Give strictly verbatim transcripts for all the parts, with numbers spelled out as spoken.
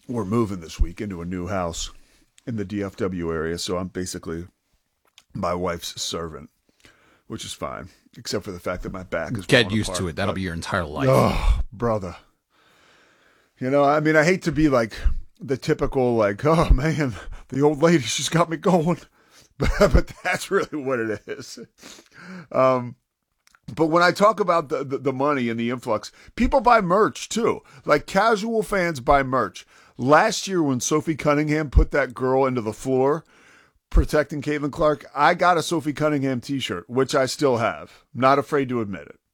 we're moving this week into a new house in the D F W area, so I'm basically my wife's servant, which is fine, except for the fact that my back is Get used apart, to it. That'll but, be your entire life. Oh, brother. You know, I mean, I hate to be like the typical, like, oh, man, the old lady, she's got me going. But, but that's really what it is. Um, but when I talk about the, the, the money and the influx, people buy merch, too. Like, casual fans buy merch. Last year when Sophie Cunningham put that girl into the floor protecting Caitlin Clark, I got a Sophie Cunningham t-shirt, which I still have. Not afraid to admit it.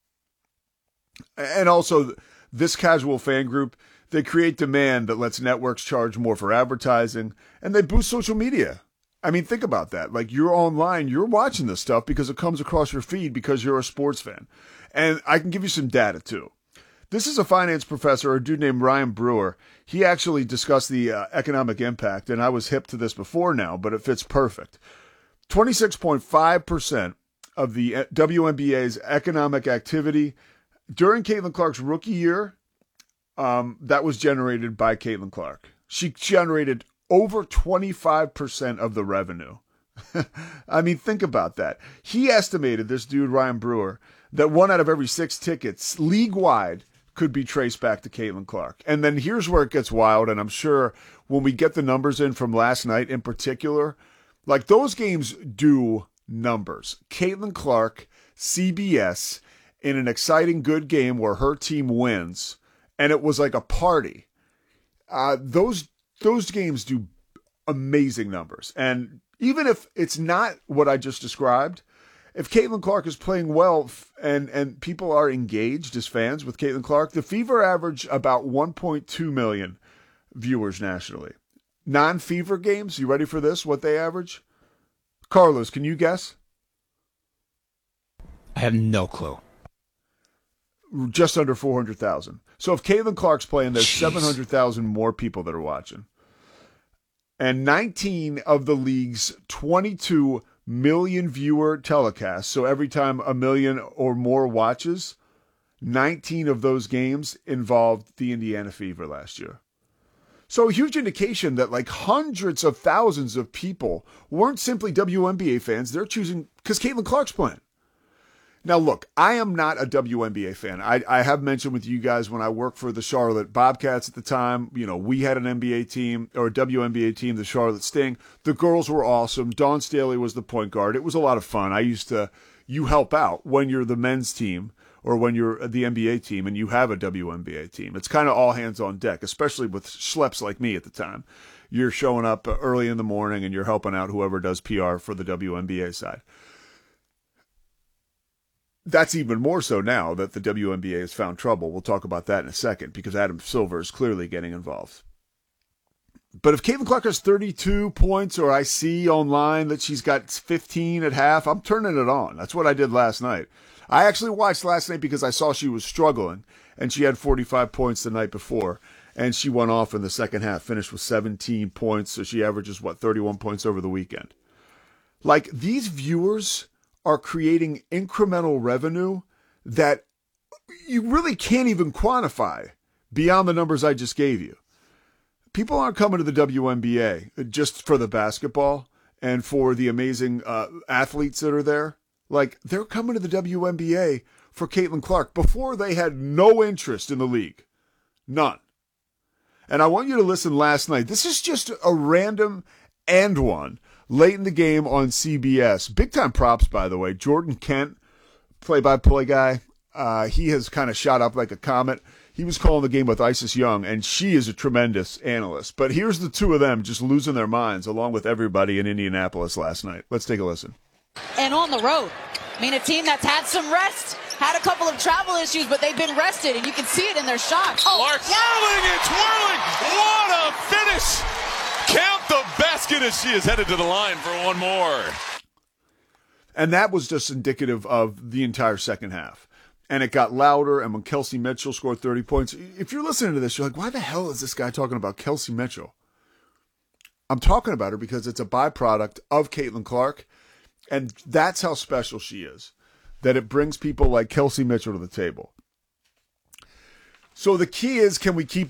And also, this casual fan group, they create demand that lets networks charge more for advertising, and they boost social media. I mean, think about that. Like, you're online, you're watching this stuff because it comes across your feed because you're a sports fan. And I can give you some data, too. This is a finance professor, a dude named Ryan Brewer. He actually discussed the uh, economic impact, and I was hip to this before now, but it fits perfect. twenty-six point five percent of the W N B A's economic activity during Caitlin Clark's rookie year, um, that was generated by Caitlin Clark. She generated over twenty-five percent of the revenue. I mean, think about that. He estimated, this dude, Ryan Brewer, that one out of every six tickets league-wide could be traced back to Caitlin Clark. And then here's where it gets wild, and I'm sure when we get the numbers in from last night in particular, like those games do numbers. Caitlin Clark, C B S, in an exciting good game where her team wins, and it was like a party. Uh, those those games do amazing numbers. And even if it's not what I just described, if Caitlin Clark is playing well and, and people are engaged as fans with Caitlin Clark, the Fever average about one point two million viewers nationally. Non-Fever games, you ready for this, what they average? Carlos, can you guess? I have no clue. Just under four hundred thousand. So if Caitlin Clark's playing, there's Jeez. seven hundred thousand more people that are watching. And nineteen of the league's twenty-two million viewer telecasts, so every time a million or more watches, nineteen of those games involved the Indiana Fever last year. So a huge indication that like hundreds of thousands of people weren't simply W N B A fans. They're choosing because Caitlin Clark's playing. Now, look, I am not a W N B A fan. I, I have mentioned with you guys when I worked for the Charlotte Bobcats at the time, you know, we had an N B A team or a W N B A team, the Charlotte Sting. The girls were awesome. Dawn Staley was the point guard. It was a lot of fun. I used to, you help out when you're the men's team or when you're the N B A team and you have a W N B A team. It's kind of all hands on deck, especially with schleps like me at the time. You're showing up early in the morning and you're helping out whoever does P R for the W N B A side. That's even more so now that the W N B A has found trouble. We'll talk about that in a second because Adam Silver is clearly getting involved. But if Caitlin Clark has thirty-two points or I see online that she's got fifteen at half, I'm turning it on. That's what I did last night. I actually watched last night because I saw she was struggling and she had forty-five points the night before and she went off in the second half, finished with seventeen points. So she averages, what, thirty-one points over the weekend. Like these viewers are creating incremental revenue that you really can't even quantify beyond the numbers I just gave you. People aren't coming to the W N B A just for the basketball and for the amazing uh, athletes that are there. Like, they're coming to the W N B A for Caitlin Clark before they had no interest in the league. None. And I want you to listen last night. This is just a random and one. Late in the game on C B S. Big time props, by the way. Jordan Kent, play-by-play guy, uh, he has kind of shot up like a comet. He was calling the game with Isis Young, and she is a tremendous analyst. But here's the two of them just losing their minds, along with everybody in Indianapolis last night. Let's take a listen. And on the road. I mean, a team that's had some rest, had a couple of travel issues, but they've been rested, and you can see it in their shots. Oh, Clark swirling and twirling. What a finish. Count the basket as she is headed to the line for one more. And that was just indicative of the entire second half. And it got louder, and when Kelsey Mitchell scored thirty points, if you're listening to this, you're like, why the hell is this guy talking about Kelsey Mitchell? I'm talking about her because it's a byproduct of Caitlin Clark, and that's how special she is, that it brings people like Kelsey Mitchell to the table. So the key is, can we keep